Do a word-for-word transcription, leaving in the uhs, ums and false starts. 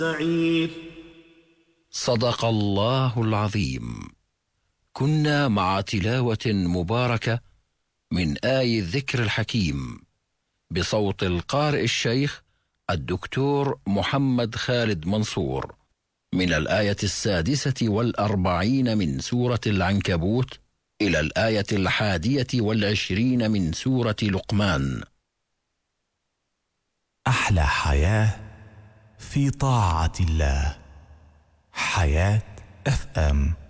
سعيد. صدق الله العظيم. كنا مع تلاوة مباركة من آي الذكر الحكيم بصوت القارئ الشيخ الدكتور محمد خالد منصور من الآية السادسة والأربعين من سورة العنكبوت إلى الآية الحادية والعشرين من سورة لقمان. أحلى حياة في طاعة الله. حياة اف ام.